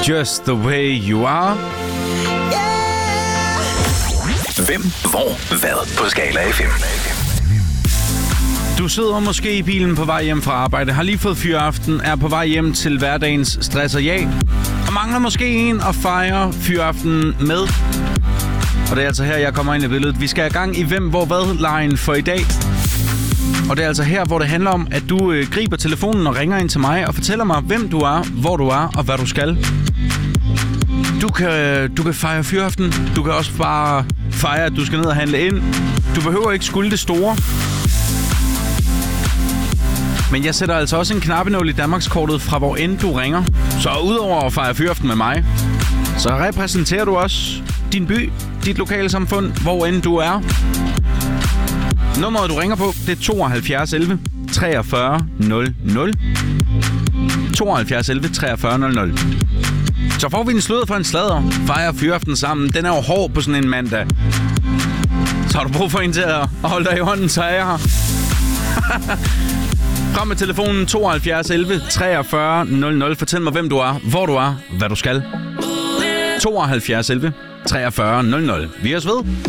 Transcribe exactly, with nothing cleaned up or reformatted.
Just the way you are. Hvem, hvor, hvad på Skala F M. Du sidder måske i bilen på vej hjem fra arbejde, har lige fået fyraften, er på vej hjem til hverdagens stress og jag, og mangler måske en at fejre fyraften med. Og det er altså her, jeg kommer ind i billedet. Vi skal have gang i Hvem, hvor, hvad-lejen for i dag. Og det er altså her, hvor det handler om, at du øh, griber telefonen og ringer ind til mig og fortæller mig, hvem du er, hvor du er og hvad du skal. Du kan, du kan fejre fyraften. Du kan også bare fejre, at du skal ned og handle ind. Du behøver ikke skylde det store. Men jeg sætter altså også en knappenål i Danmarkskortet fra hvor end du ringer. Så udover at fejre fyraften med mig, så repræsenterer du også din by, dit lokalsamfund, hvor end du er. Nummeret du ringer på, det er tooghalvfjerds elleve treogfyrre nul nul. tooghalvfjerds elleve treogfyrre nul nul. Så får vi en slød for en sladder. Fejrer fyraften sammen. Den er jo hård på sådan en mandag. Så har du brug for en til at holde dig i hånden, så er jeg her. Frem med telefonen tooghalvfjerds elleve treogfyrre nul nul. Fortæl mig, hvem du er, hvor du er, hvad du skal. tooghalvfjerds elleve treogfyrre nul nul. Vi høres ved.